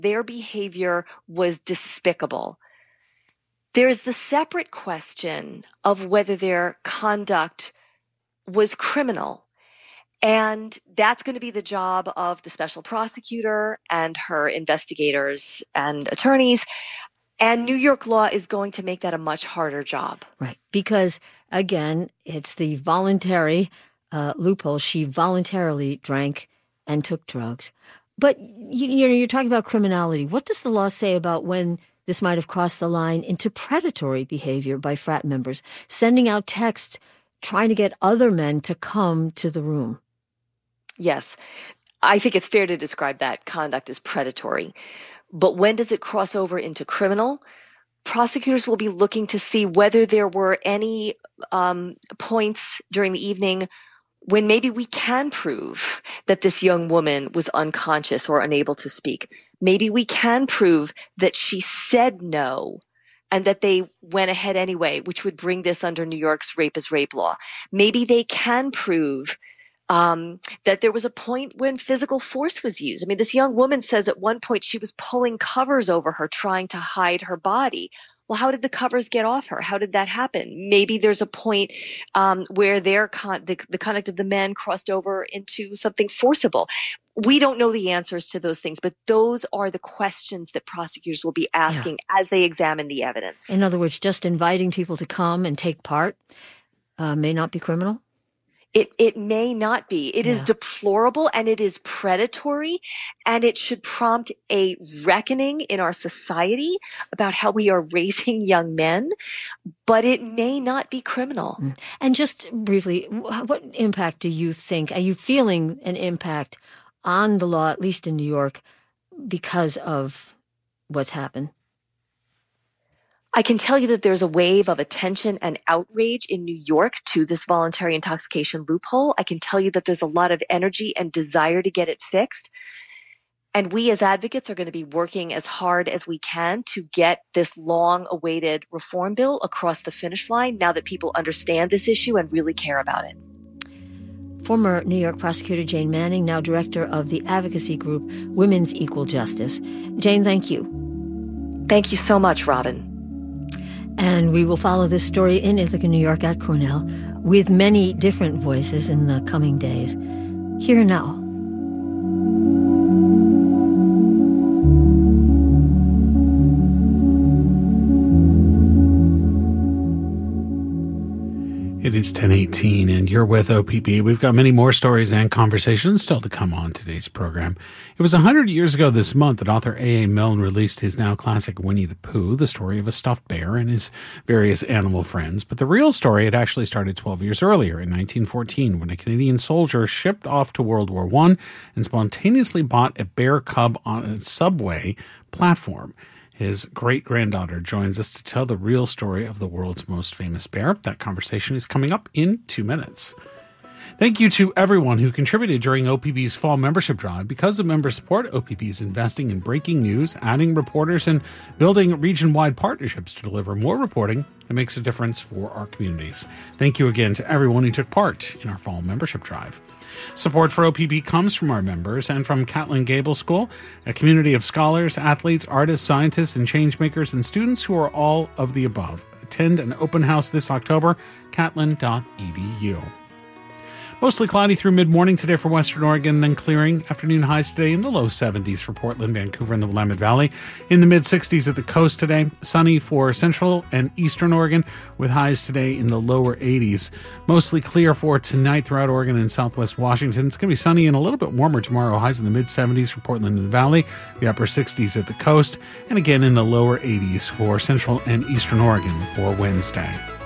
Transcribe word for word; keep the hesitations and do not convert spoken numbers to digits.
Their behavior was despicable. There's the separate question of whether their conduct was criminal. And that's going to be the job of the special prosecutor and her investigators and attorneys. And New York law is going to make that a much harder job. Right. Because, again, it's the voluntary uh, loophole. She voluntarily drank and took drugs. But, you, you know, you're talking about criminality. What does the law say about when this might have crossed the line into predatory behavior by frat members, sending out texts, trying to get other men to come to the room? Yes. I think it's fair to describe that conduct as predatory. But when does it cross over into criminal? Prosecutors will be looking to see whether there were any um, points during the evening when maybe we can prove that this young woman was unconscious or unable to speak. Maybe we can prove that she said no and that they went ahead anyway, which would bring this under New York's rape is rape law. Maybe they can prove um, that there was a point when physical force was used. I mean, this young woman says at one point she was pulling covers over her, trying to hide her body. Well, how did the covers get off her? How did that happen? Maybe there's a point um, where their con- the, the conduct of the men crossed over into something forcible. We don't know the answers to those things, but those are the questions that prosecutors will be asking yeah. as they examine the evidence. In other words, just inviting people to come and take part uh, may not be criminal? It it may not be. It yeah. is deplorable and it is predatory, and it should prompt a reckoning in our society about how we are raising young men, but it may not be criminal. And just briefly, what impact do you think, are you feeling an impact on the law, at least in New York, because of what's happened? I can tell you that there's a wave of attention and outrage in New York to this voluntary intoxication loophole. I can tell you that there's a lot of energy and desire to get it fixed. And we as advocates are going to be working as hard as we can to get this long-awaited reform bill across the finish line now that people understand this issue and really care about it. Former New York prosecutor Jane Manning, now director of the advocacy group Women's Equal Justice. Jane, thank you. Thank you so much, Robin. And we will follow this story in Ithaca, New York at Cornell with many different voices in the coming days. Here and now. It is ten eighteen, and you're with O P B. We've got many more stories and conversations still to come on today's program. It was one hundred years ago this month that author A A. Milne released his now classic Winnie the Pooh, the story of a stuffed bear and his various animal friends. But the real story had actually started twelve years earlier, in nineteen fourteen, when a Canadian soldier shipped off to World War One and spontaneously bought a bear cub on a subway platform. His great-granddaughter joins us to tell the real story of the world's most famous bear. That conversation is coming up in two minutes. Thank you to everyone who contributed during O P B's fall membership drive. Because of member support, O P B is investing in breaking news, adding reporters, and building region-wide partnerships to deliver more reporting that makes a difference for our communities. Thank you again to everyone who took part in our fall membership drive. Support for O P B comes from our members and from Catlin Gable School, a community of scholars, athletes, artists, scientists, and changemakers and students who are all of the above. Attend an open house this October, catlin dot e d u. Mostly cloudy through mid-morning today for Western Oregon, then clearing. Afternoon highs today in the low seventies for Portland, Vancouver, and the Willamette Valley. In the mid-sixties at the coast today. Sunny for Central and Eastern Oregon, with highs today in the lower eighties. Mostly clear for tonight throughout Oregon and Southwest Washington. It's going to be sunny and a little bit warmer tomorrow. Highs in the mid-seventies for Portland and the Valley. The upper sixties at the coast. And again in the lower eighties for Central and Eastern Oregon for Wednesday.